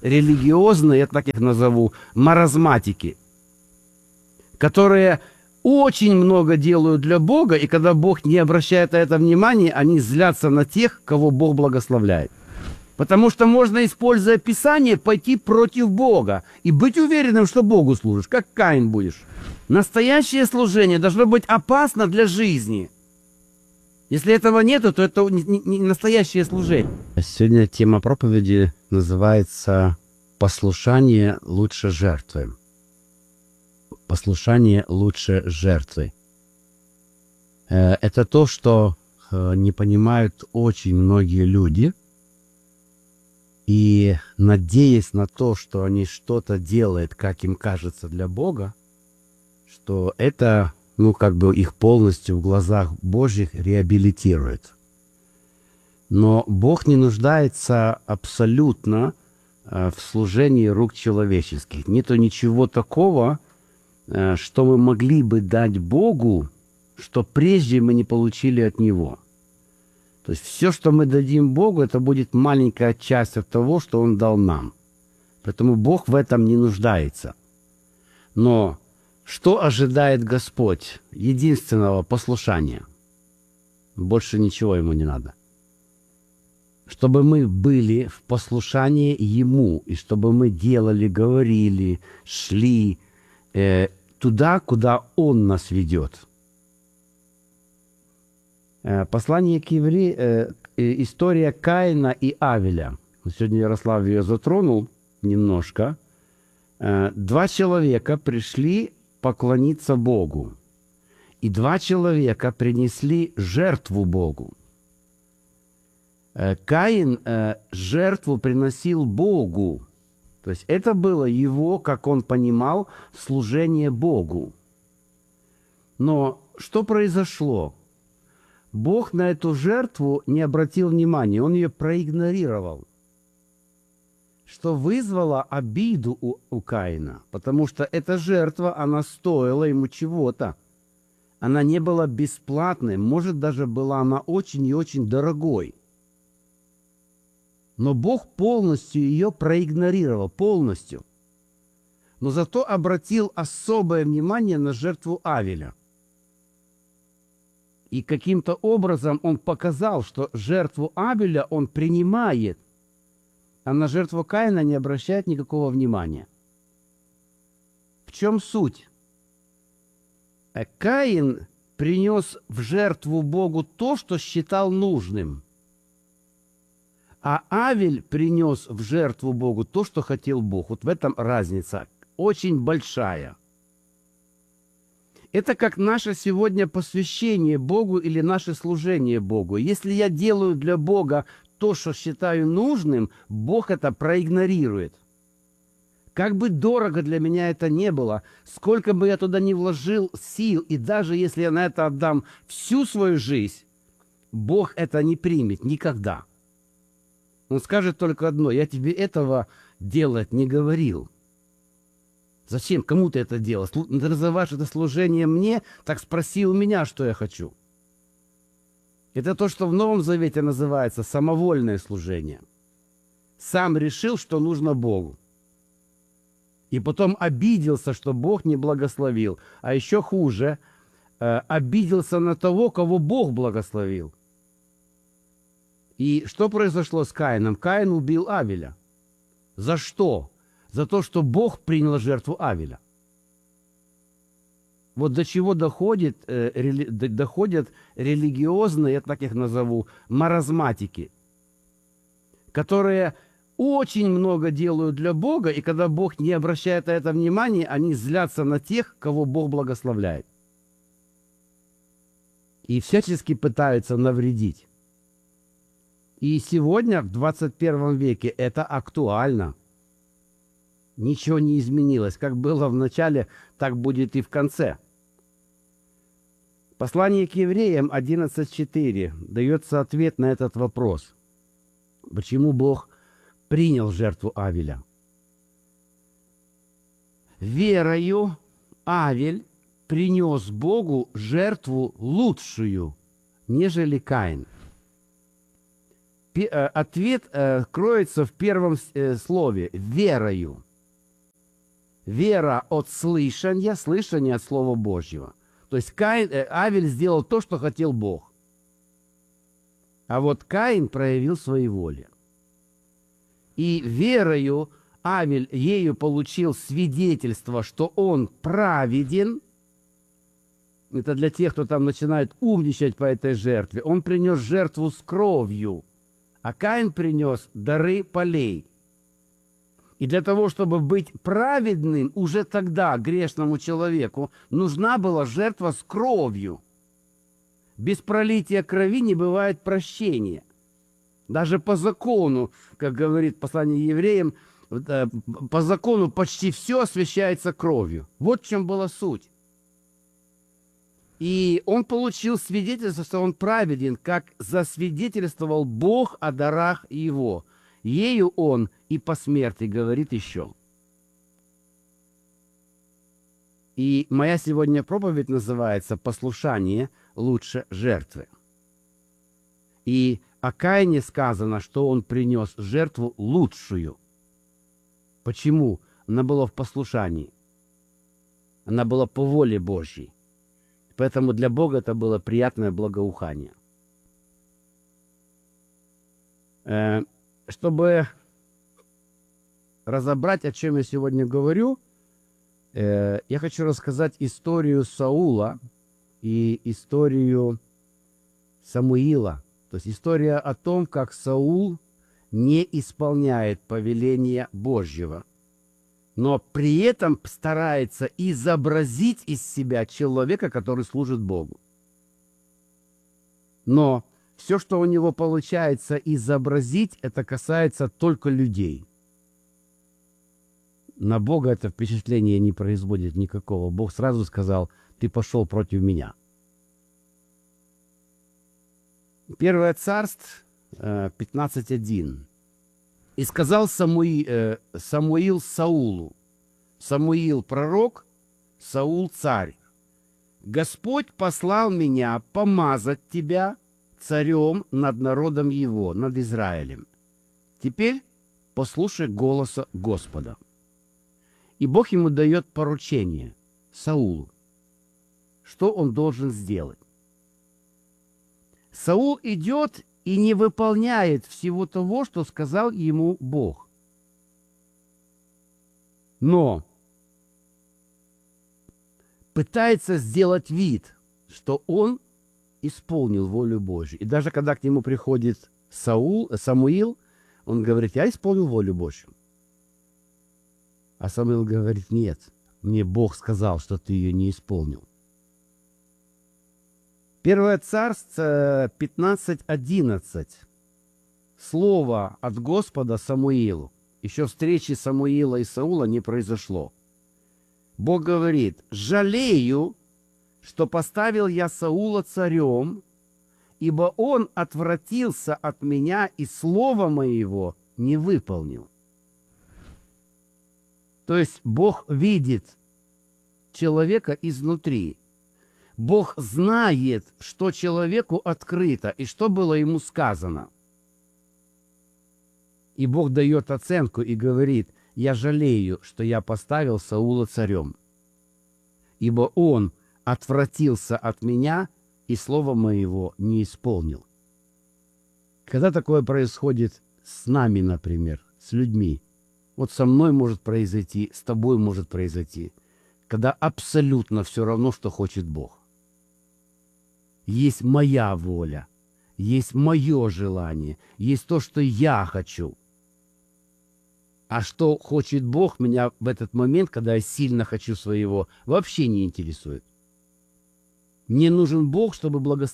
религиозные, я так их назову, маразматики, которые очень много делают для Бога, и когда Бог не обращает на это внимания, они злятся на тех, кого Бог благословляет. Потому что можно, используя Писание, пойти против Бога и быть уверенным, что Богу служишь, как Каин будешь. Настоящее служение должно быть опасно для жизни. Если этого нету, то это не настоящее служение. Сегодня тема проповеди называется «Послушание лучше жертвы». Послушание лучше жертвы. Это то, что не понимают очень многие люди. И надеясь на то, что они что-то делают, как им кажется, для Бога, что это, их полностью в глазах Божьих реабилитирует. Но Бог не нуждается абсолютно в служении рук человеческих. Нету ничего такого, что мы могли бы дать Богу, что прежде мы не получили от Него. То есть все, что мы дадим Богу, это будет маленькая часть от того, что Он дал нам. Поэтому Бог в этом не нуждается. Но что ожидает Господь? Единственного послушания. Больше ничего Ему не надо. Чтобы мы были в послушании Ему, и чтобы мы делали, говорили, шли туда, куда Он нас ведет. Послание к евреям, история Каина и Авеля. Сегодня Ярослав ее затронул немножко. Два человека пришли поклониться Богу. И два человека принесли жертву Богу. Каин жертву приносил Богу. То есть это было его, как он понимал, служение Богу. Но что произошло? Бог на эту жертву не обратил внимания, Он ее проигнорировал, что вызвало обиду у Каина, потому что эта жертва, она стоила ему чего-то. Она не была бесплатной, может, даже была она очень и очень дорогой. Но Бог полностью ее проигнорировал, полностью. Но зато обратил особое внимание на жертву Авеля. И каким-то образом он показал, что жертву Авеля он принимает, а на жертву Каина не обращает никакого внимания. В чем суть? Каин принес в жертву Богу то, что считал нужным, а Авель принес в жертву Богу то, что хотел Бог. Вот в этом разница очень большая. Это как наше сегодня посвящение Богу или наше служение Богу. Если я делаю для Бога то, что считаю нужным, Бог это проигнорирует. Как бы дорого для меня это не было, сколько бы я туда не вложил сил, и даже если я на это отдам всю свою жизнь, Бог это не примет никогда. Он скажет только одно: я тебе этого делать не говорил. Зачем? Кому ты это делал? Ты называешь это служение мне, так спроси у меня, что я хочу. Это то, что в Новом Завете называется самовольное служение. Сам решил, что нужно Богу. И потом обиделся, что Бог не благословил. А еще хуже, обиделся на того, кого Бог благословил. И что произошло с Каином? Каин убил Авеля. За что? За то, что Бог принял жертву Авеля. Вот до чего доходят религиозные, я так их назову, маразматики, которые очень много делают для Бога, и когда Бог не обращает на это внимания, они злятся на тех, кого Бог благословляет. И всячески пытаются навредить. И сегодня, в 21 веке, это актуально. Ничего не изменилось. Как было в начале, так будет и в конце. Послание к евреям 11.4 дается ответ на этот вопрос. Почему Бог принял жертву Авеля? Верою Авель принес Богу жертву лучшую, нежели Каин. ответ кроется в первом слове «верою». Вера от слышания, слышание от Слова Божьего. То есть Авель сделал то, что хотел Бог. А вот Каин проявил свои воли. И верою Авель ею получил свидетельство, что он праведен. Это для тех, кто там начинает умничать по этой жертве. Он принес жертву с кровью, а Каин принес дары полей. И для того, чтобы быть праведным, уже тогда грешному человеку нужна была жертва с кровью. Без пролития крови не бывает прощения. Даже по закону, как говорит послание евреям, по закону почти все освящается кровью. Вот в чем была суть. И он получил свидетельство, что он праведен, как засвидетельствовал Бог о дарах его. Ею он и по смерти говорит еще. И моя сегодня проповедь называется «Послушание лучше жертвы». И о Каине сказано, что он принес жертву лучшую. Почему? Она была в послушании. Она была по воле Божьей. Поэтому для Бога это было приятное благоухание. Чтобы разобрать, о чем я сегодня говорю, я хочу рассказать историю Саула и историю Самуила. То есть история о том, как Саул не исполняет повеления Божьего, но при этом старается изобразить из себя человека, который служит Богу. Но все, что у него получается изобразить, это касается только людей. На Бога это впечатление не производит никакого. Бог сразу сказал: ты пошел против меня. Первое Царств 15:1. И сказал Самуил Саулу, Самуил пророк, Саул царь: Господь послал меня помазать тебя царем над народом его, над Израилем. Теперь послушай голоса Господа. И Бог ему дает поручение Саулу, что он должен сделать. Саул идет и не выполняет всего того, что сказал ему Бог. Но пытается сделать вид, что он исполнил волю Божью. И даже когда к нему приходит Самуил, он говорит: я исполнил волю Божью. А Самуил говорит: нет, мне Бог сказал, что ты ее не исполнил. Первое Царство 15:11. Слово от Господа Самуилу. Еще встречи Самуила и Саула не произошло. Бог говорит: жалею, что поставил я Саула царем, ибо он отвратился от меня и слова моего не выполнил. То есть Бог видит человека изнутри. Бог знает, что человеку открыто и что было ему сказано. И Бог дает оценку и говорит: я жалею, что я поставил Саула царем, ибо он отвратился от меня и слова моего не исполнил. Когда такое происходит с нами, например, с людьми, вот со мной может произойти, с тобой может произойти, когда абсолютно все равно, что хочет Бог. Есть моя воля, есть мое желание, есть то, что я хочу. А что хочет Бог, меня в этот момент, когда я сильно хочу своего, вообще не интересует. Мне нужен Бог, чтобы